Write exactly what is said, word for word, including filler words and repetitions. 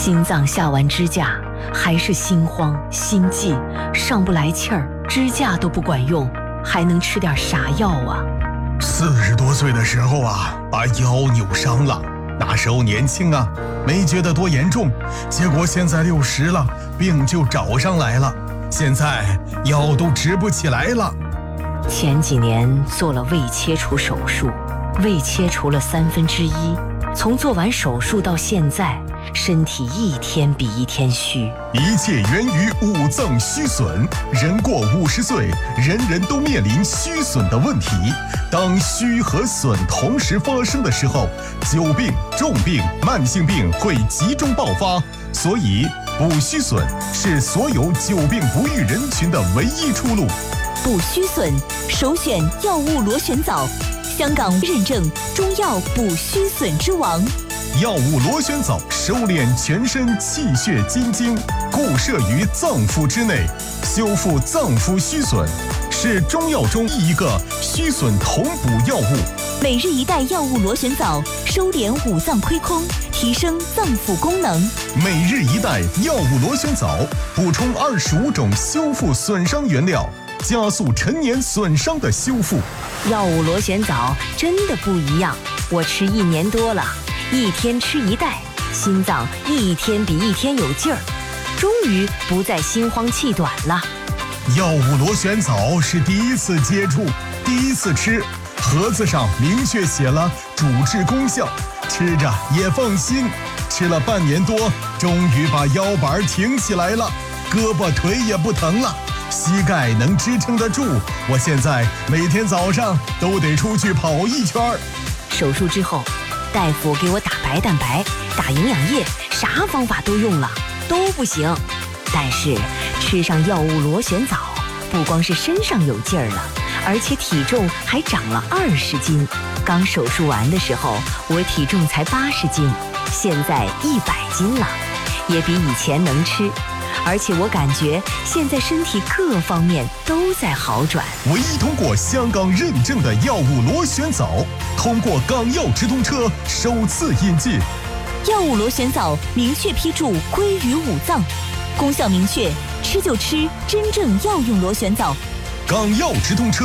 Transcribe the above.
心脏下完支架，还是心慌心悸，上不来气儿，支架都不管用，还能吃点啥药啊？ 四十多岁的时候啊，把腰扭伤了。那时候年轻啊，没觉得多严重，结果现在六十了，病就找上来了。现在腰都直不起来了。 前几年做了胃切除手术，胃切除了三分之一。从做完手术到现在，身体一天比一天虚。 一切源于五脏虚损。人过五十岁，人人都面临虚损的问题。当虚和损同时发生的时候，久病、重病、慢性病会集中爆发。所以补虚损是所有久病不愈人群的唯一出路。 补虚损，首选药物螺旋藻，香港认证中药补虚损之王。 药物螺旋藻收敛全身气血津经，固摄于脏腑之内，修复脏腑虚损，是中药中一个虚损同补药物。 每日一袋药物螺旋藻，收敛五脏亏空，提升脏腑功能。 每日一袋药物螺旋藻，补充二十五种修复损伤原料，加速陈年损伤的修复。 药物螺旋藻真的不一样，我吃一年多了，一天吃一袋，心脏一天比一天有劲儿，终于不再心慌气短了。 药物螺旋藻是第一次接触，第一次吃，盒子上明确写了主治功效，吃着也放心。吃了半年多，终于把腰板挺起来了，胳膊腿也不疼了，膝盖能支撑得住。我现在每天早上都得出去跑一圈。 手术之后，大夫给我打白蛋白，打营养液，啥方法都用了，都不行。但是吃上药物螺旋藻，不光是身上有劲儿了，而且体重还长了二十斤。刚手术完的时候，我体重才八十斤，现在一百斤了，也比以前能吃。而且我感觉现在身体各方面都在好转。 唯一通过香港认证的药物螺旋藻，通过港药直通车首次引进。 药物螺旋藻明确批注归于五脏，功效明确，吃就吃真正药用螺旋藻。 港药直通车。